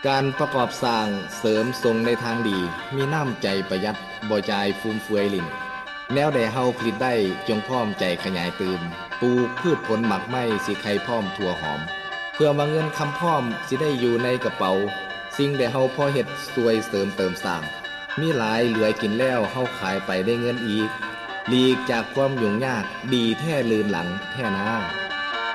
การประกอบสร้างเสริมทรงในทางดีมีน้ำใจประหยัดบ่จ่ายฟุ่มเฟือยลิ้นแนวใดเฮาผลิตได้จงพร้อมใจขยายเติมปลูกพืชผลหมักไม้สิไข่พร้อมทั่วหอมเพื่อมาเงินคำพร้อมสิได้อยู่ในกระเป๋าสิ่งใดเฮาพอเฮ็ดสวยเสริมเติมสร้างมีหลายเหลือกินแล้วเฮาขายไปได้เงินอีกหลีกจากความยุ่งยากดีแท้ลืนหลังแท้นา